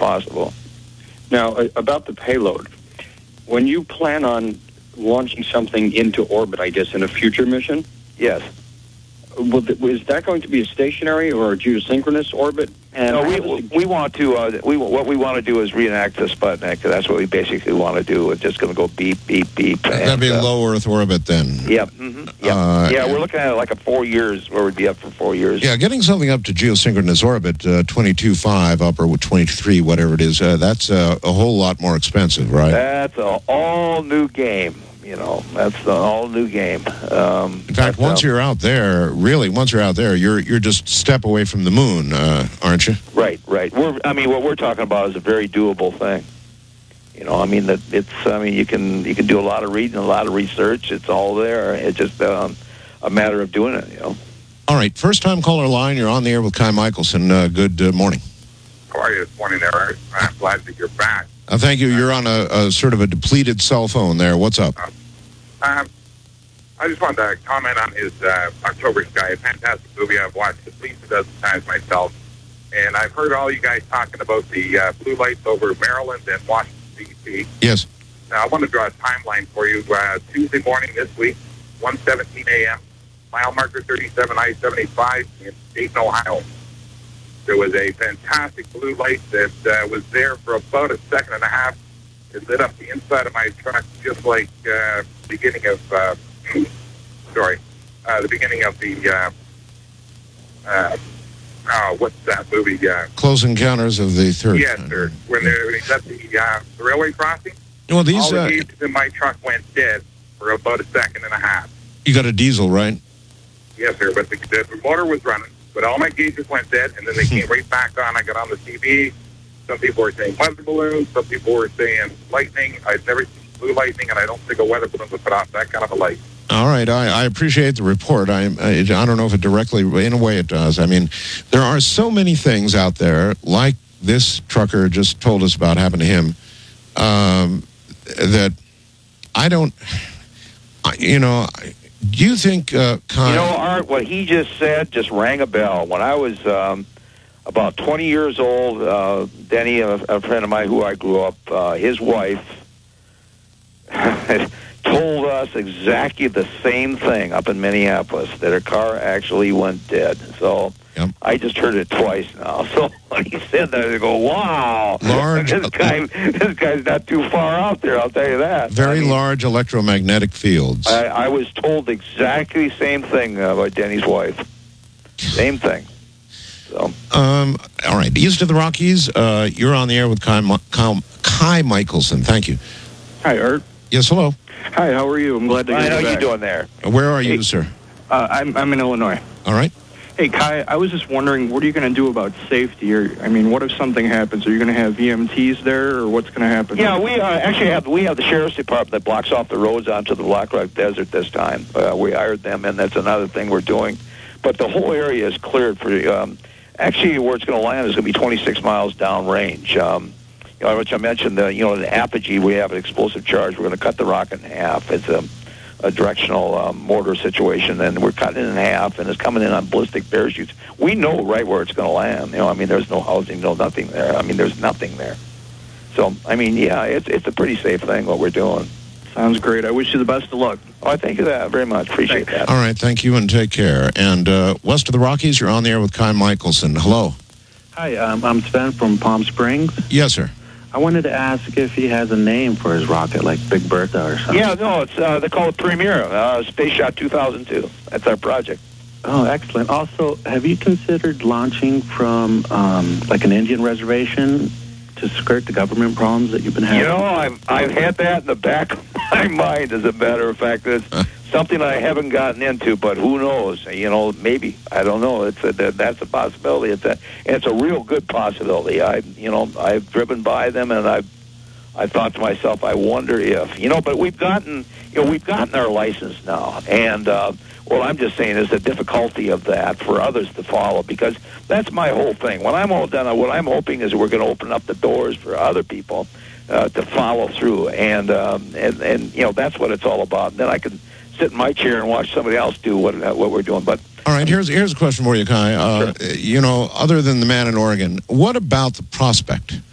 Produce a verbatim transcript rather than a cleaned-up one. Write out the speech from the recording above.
possible. Now, uh, about the payload, when you plan on launching something into orbit, I guess, in a future mission, Yes. will th- is that going to be a stationary or a geosynchronous orbit? And No, how we does it- we want to. Uh, we what we want to do is reenact the Sputnik. That's what we basically want to do. It's just going to go beep, beep, beep. That'd and, be uh, low Earth orbit then. Yep. Mm-hmm, yep. Uh, yeah, we're looking at it like a four years, where we'd be up for four years. Yeah, getting something up to geosynchronous orbit, uh, twenty-two point five up or twenty-three, whatever it is, uh, that's uh, a whole lot more expensive, right? That's an all new game. You know, that's an all new game. Um, In fact, but, once uh, you're out there, really, once you're out there, you're you're just a step away from the moon, uh, aren't you? Right, right. We're, I mean, what we're talking about is a very doable thing. You know, I mean that it's. I mean, you can you can do a lot of reading, a lot of research. It's all there. It's just um, a matter of doing it. You know. All right, first time caller line. You're on the air with Kai Michelson. Uh, good uh, morning. How are you this morning there, Art? I'm glad that you're back. Uh, thank you. You're on a, a sort of a depleted cell phone there. What's up? Um, I just wanted to comment on his uh, October Sky, a fantastic movie. I've watched at least a dozen times myself. And I've heard all you guys talking about the uh, blue lights over Maryland and Washington, D C Yes. Now, I want to draw a timeline for you. Uh, Tuesday morning this week, one seventeen a.m., mile marker thirty-seven I seventy-five in Dayton, Ohio. There was a fantastic blue light that uh, was there for about a second and a half. It lit up the inside of my truck just like uh, the beginning of, uh, sorry, uh, the beginning of the, uh, uh, oh, what's that movie? Uh, Close Encounters of the Third. yes, sir. When, when he's at the, uh, the railway crossing, Well, these all the uh, gauges in my truck went dead for about a second and a half. you got a diesel, right? Yes, sir, but the, the motor was running, but all my gauges went dead, and then they came right back on. I got on the T V. Some people were saying weather balloons. Some people were saying lightning. I'd never seen blue lightning, and I don't think a weather balloon would put off that kind of a light. All right, I, I appreciate the report. I, I I don't know if it directly, in a way, it does. I mean, there are so many things out there, like this trucker just told us about happened to him, um, that I don't. I, you know, do you think? Uh, Con- You know, Art, what he just said just rang a bell. When I was um, about twenty years old, uh, Denny, a, a friend of mine who I grew up, uh, his wife told us exactly the same thing up in Minneapolis, that her car actually went dead. So Yep. I just heard it twice now. So when he said that, I go, wow. Large- this guy, this guy's not too far out there, I'll tell you that. Very I mean, large electromagnetic fields. I, I was told exactly the same thing uh, by Denny's wife. Same thing. So, Um, all right, east of the Rockies, uh, you're on the air with Kai, Mi- Kai, Kai Michelson. Thank you. Hi, Art. Yes, hello. Hi, how are you? I'm glad to I get know you you back. doing there. Where are you, Hey. sir? Uh, I'm, I'm in Illinois. All right. Hey, Kai, I was just wondering, what are you going to do about safety? Or, I mean, what if something happens? Are you going to have E M Ts there, or what's going to happen? Yeah, we uh, actually have we have the sheriff's department that blocks off the roads onto the Black Rock Desert this time. Uh, we hired them, and that's another thing we're doing. But the whole area is cleared for. Um, actually, where it's going to land is going to be twenty-six miles downrange. Um, you know, which I mentioned, the you know, the apogee, we have an explosive charge. We're going to cut the rocket in half. It's a a directional um, mortar situation, and we're cutting it in half, and it's coming in on ballistic parachutes. We know right where it's going to land. You know, I mean, there's no housing, no nothing there. I mean, there's nothing there. So, I mean, yeah, it's it's a pretty safe thing what we're doing. Sounds great. I wish you the best of luck. Oh, I thank you that very much. Appreciate that. All right, thank you, and take care. And uh, west of the Rockies, you're on the air with Kai Michelson. Hello. Hi, um, I'm Sven from Palm Springs. Yes, sir. I wanted to ask if he has a name for his rocket, like Big Bertha or something. Yeah, no, it's uh, they call it Premier, uh, Space Shot two thousand two. That's our project. Oh, excellent. Also, have you considered launching from, um, like, an Indian reservation to skirt the government problems that you've been having? You know, I've I've had that in the back of my mind. As a matter of fact, it's something I haven't gotten into, but who knows? You know, maybe I don't know. It's a, that's a possibility. It's a and it's a real good possibility. I you know I've driven by them, and I've I thought to myself, I wonder if you know. But we've gotten you know we've gotten our license now, and uh, what I'm just saying is the difficulty of that for others to follow, because that's my whole thing. When I'm all done, what I'm hoping is we're going to open up the doors for other people uh, to follow through, and, um, and and you know that's what it's all about. And then I can sit in my chair and watch somebody else do what what we're doing. But All right, here's here's a question for you, Kai. Uh, Sure. You know, other than the man in Oregon, what about the prospect